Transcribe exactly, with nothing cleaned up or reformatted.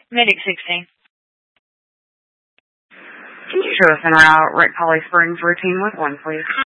Medic sixteen. Can you show us en route, Wreck Holly Springs routine with one, please?